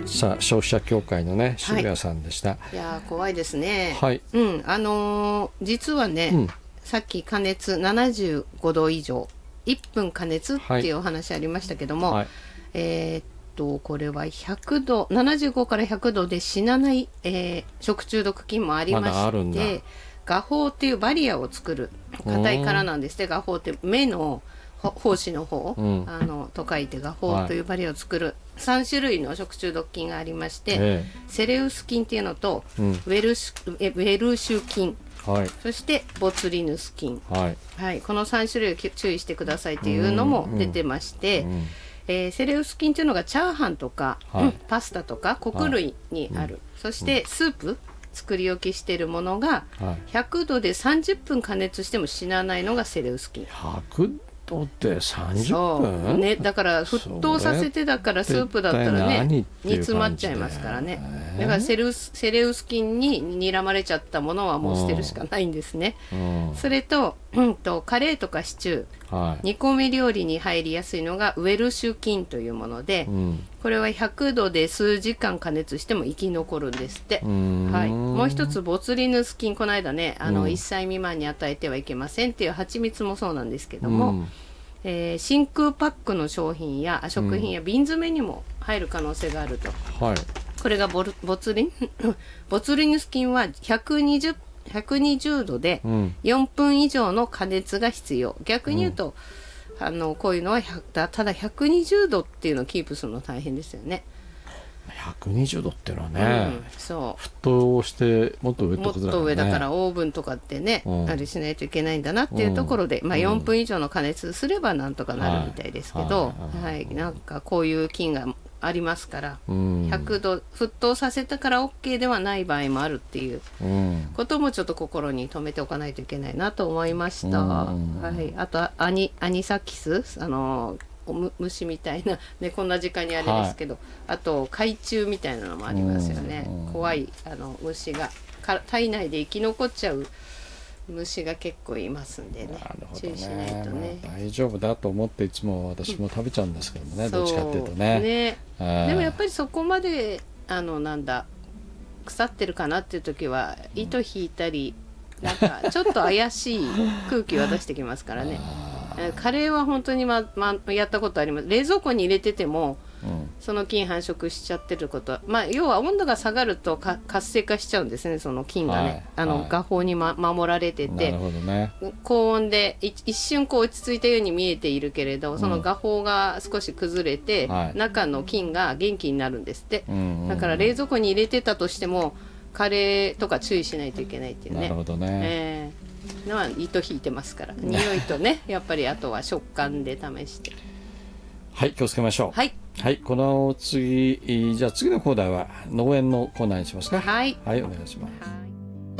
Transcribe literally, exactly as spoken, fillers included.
さあ消費者協会のね渋谷さんでした。 はい、いや怖いですね。 はい、 うん、あのー、実はね、うん、さっき加熱ななじゅうごど以上いっぷん加熱っていうお話ありましたけども、はい、えー、っとこれはひゃくどななじゅうごからひゃくどで死なない、えー、食中毒菌もありまして、まだあるんだ。芽胞っていうバリアを作る硬い殻なんですって。芽胞って目の胞子の方、うん、あのと書いて芽胞というバリアを作るさんしゅるいの食中毒菌がありまして、はい、セレウス菌っていうのと、うん、ウェルシュ、ウェルシュ菌、はい、そしてボツリヌス菌、はいはい、このさんしゅるいを注意してくださいっていうのも出てまして、うんうん、えー、セレウス菌っていうのがチャーハンとか、はい、うん、パスタとか穀類にある、はい、そしてスープ、作り置きしているものがひゃくどでさんじゅっぷん加熱しても死なないのがセレウス菌。 ひゃくどってさんじゅっぷん、 そう、ね、だから沸騰させて、だからスープだったらね煮詰まっちゃいますからね。だからセレウス、セレウス菌に睨まれちゃったものはもう捨てるしかないんですね。それと、うん、とカレーとかシチュー、はい、煮込み料理に入りやすいのがウェルシュ菌というもので、うん、これはひゃくどで数時間加熱しても生き残るんですって。はい、もう一つボツリヌス菌、この間ねあの、うん、いっさい未満に与えてはいけませんっていう蜂蜜もそうなんですけども、うん、えー、真空パックの商品や食品や瓶詰めにも入る可能性があると、はい、これがボルボツリンボツリヌス菌はひゃくにじゅうひゃくにじゅうどでよんぷん以上の加熱が必要。逆に言うと、うん、あのこういうのはただひゃくにじゅうどっていうのをキープするの大変ですよね。 ひゃくにじゅうどっていうのはね、うん、 そう沸騰してもっと上ってことだからね。 もっと上だからオーブンとかってね、うん、あれしないといけないんだなっていうところで、うん、まあ、よんぷん以上の加熱すればなんとかなるみたいですけど、はいはいはい、なんかこういう菌がありますから、うん、ひゃくど沸騰させたから OK ではない場合もあるっていうこともちょっと心に留めておかないといけないなと思いました。うん、はい、あとアニ、アニサキス、あの虫みたいな、ね、こんな時間にあれですけど、はい、あと害虫みたいなのもありますよね。怖いあの虫がか体内で生き残っちゃう虫が結構いますんでね、注意しないとね、 まあ、大丈夫だと思っていつも私も食べちゃうんですけどもね、うん、どっちかっていうとね。ね、 でもやっぱりそこまであのなんだ腐ってるかなっていう時は糸引いたり、なんかちょっと怪しい空気を出してきますからね。カレーは本当に、まま、やったことあります。冷蔵庫に入れてても、うん、その菌繁殖しちゃってることは、まあ、要は温度が下がるとか活性化しちゃうんですね、その菌がね、はい、あの、はい、芽胞に、ま、守られてて、なるほどね、高温で一瞬こう落ち着いたように見えているけれど、その芽胞が少し崩れて、うん、中の菌が元気になるんですって、はい、だから冷蔵庫に入れてたとしてもカレーとか注意しないといけないっていうね。 なるほどね、 えーのは糸引いてますから、匂いとねやっぱりあとは食感で試して、 はい、気をつけましょう。 はい、 はい、この次じゃあ次のコーナーは農園のコーナーにしますか。 はい、 はい、お願いします。はい。